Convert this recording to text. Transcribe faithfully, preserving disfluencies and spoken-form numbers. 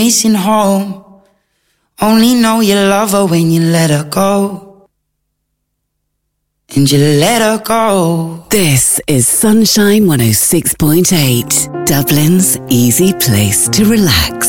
Racing home. Only know you love her when you let her go. And you let her go. This is Sunshine one oh six point eight, Dublin's easy place to relax.